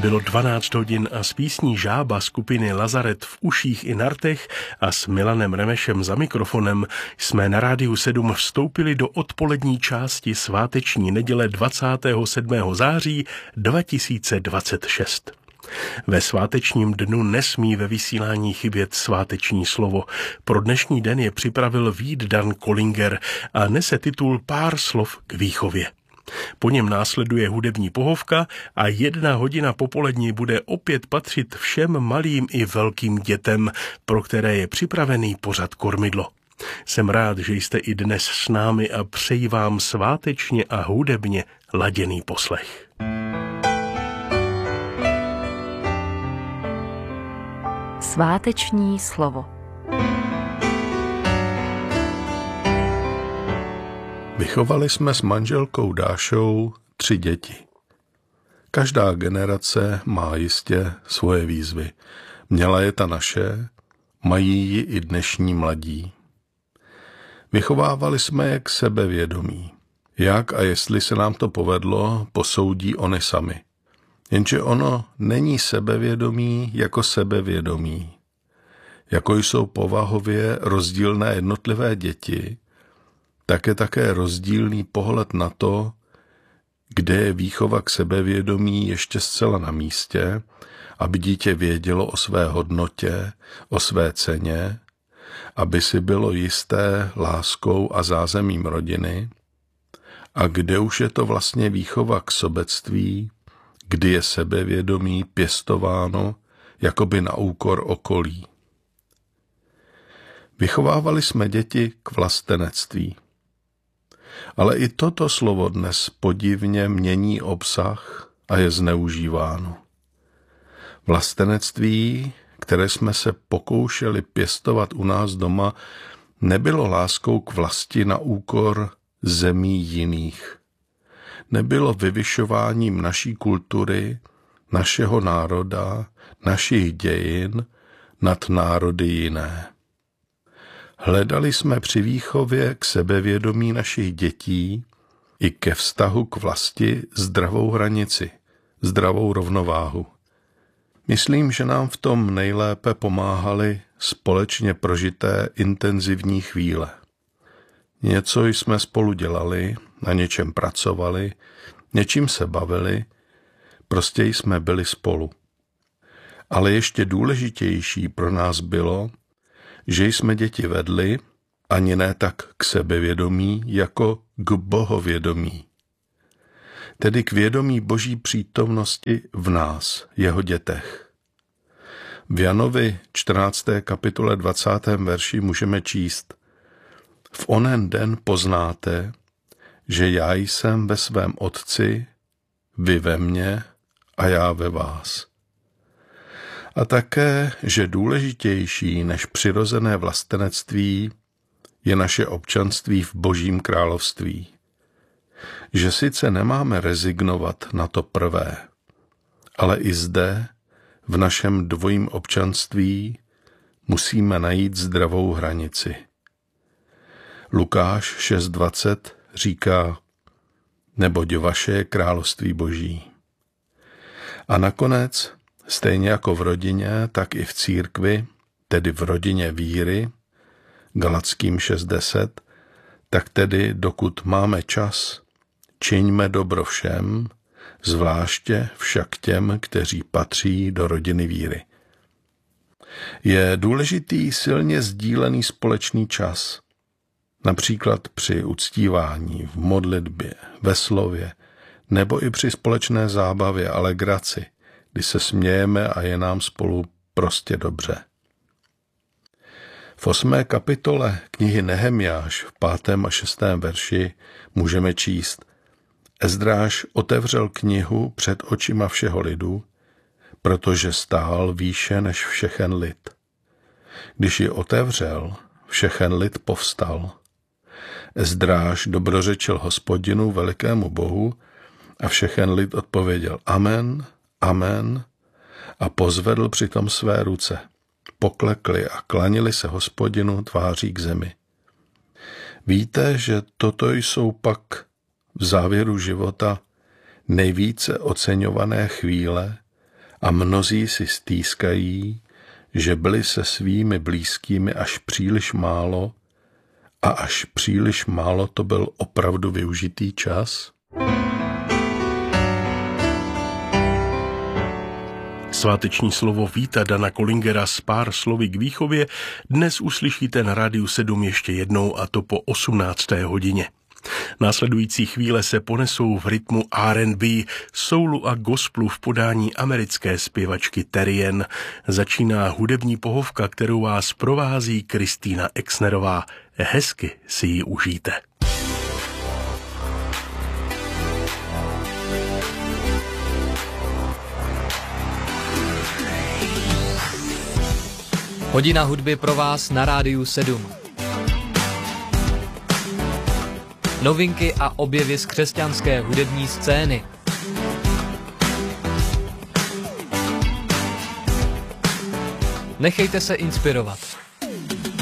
Bylo 12 hodin a s písní Žába skupiny Lazaret v uších i na rtech a s Milanem Remešem za mikrofonem jsme na Rádiu 7 vstoupili do odpolední části sváteční neděle 27. září 2026. Ve svátečním dnu nesmí ve vysílání chybět sváteční slovo. Pro dnešní den je připravil Vít Dan Kollinger a nese titul Pár slov k výchově. Po něm následuje hudební pohovka a 1 hodina popolední bude opět patřit všem malým i velkým dětem, pro které je připravený pořad Kormidlo. Jsem rád, že jste i dnes s námi a přeji vám svátečně a hudebně laděný poslech. Sváteční slovo. Vychovali jsme s manželkou Dášou 3 děti. Každá generace má jistě svoje výzvy. Měla je ta naše, mají ji i dnešní mladí. Vychovávali jsme je k sebevědomí. Jak a jestli se nám to povedlo, posoudí oni sami. Jenže ono není sebevědomí jako sebevědomí. Jako jsou povahově rozdílné jednotlivé děti, tak je také rozdílný pohled na to, kde je výchova k sebevědomí ještě zcela na místě, aby dítě vědělo o své hodnotě, o své ceně, aby si bylo jisté láskou a zázemím rodiny, a kde už je to vlastně výchova k sobectví, kdy je sebevědomí pěstováno jakoby na úkor okolí. Vychovávali jsme děti k vlastenectví. Ale i toto slovo dnes podivně mění obsah a je zneužíváno. Vlastenectví, které jsme se pokoušeli pěstovat u nás doma, nebylo láskou k vlasti na úkor zemí jiných. Nebylo vyvyšováním naší kultury, našeho národa, našich dějin nad národy jiné. Hledali jsme při výchově k sebevědomí našich dětí i ke vztahu k vlasti zdravou hranici, zdravou rovnováhu. Myslím, že nám v tom nejlépe pomáhaly společně prožité intenzivní chvíle. Něco jsme spolu dělali, na něčem pracovali, něčím se bavili, prostě jsme byli spolu. Ale ještě důležitější pro nás bylo, že jsme děti vedli, ani ne tak k sebevědomí, jako k bohovědomí. Tedy k vědomí Boží přítomnosti v nás, jeho dětech. V Janovi 14. kapitole 20. verši můžeme číst: V onen den poznáte, že já jsem ve svém Otci, vy ve mně a já ve vás. A také, že důležitější než přirozené vlastenectví je naše občanství v Božím království. Že sice nemáme rezignovat na to prvé, ale i zde, v našem dvojím občanství, musíme najít zdravou hranici. Lukáš 6.20 říká: neboť vaše je království Boží. A nakonec, stejně jako v rodině, tak i v církvi, tedy v rodině víry, Galatským 6.10, tak tedy dokud máme čas, čiňme dobro všem, zvláště však těm, kteří patří do rodiny víry. Je důležitý silně sdílený společný čas, například při uctívání, v modlitbě, ve slově, nebo i při společné zábavě a legraci, kdy se smějeme a je nám spolu prostě dobře. V 8. kapitole knihy Nehemjáš v 5. a 6. verši můžeme číst: Ezdráš otevřel knihu před očima všeho lidu, protože stál výše než všechen lid. Když ji otevřel, všechen lid povstal. Ezdráš dobrořečil Hospodinu, velikému Bohu, a všechen lid odpověděl Amen, Amen, a pozvedl přitom své ruce. Poklekli a klanili se Hospodinu tváří k zemi. Víte, že toto jsou pak v závěru života nejvíce oceňované chvíle, a mnozí si stýskají, že byli se svými blízkými až příliš málo a až příliš málo to byl opravdu využitý čas? Sváteční slovo Víta Dana Kollingera s pár slovy k výchově dnes uslyšíte na Rádiu 7 ještě jednou, a to po 18. hodině. Následující chvíle se ponesou v rytmu R&B, soulu a gospelu v podání americké zpěvačky Terrien. Začíná hudební pohovka, kterou vás provází Kristýna Exnerová. Hezky si ji užijte. Hodina hudby pro vás na Rádiu 7. Novinky a objevy z křesťanské hudební scény. Nechejte se inspirovat.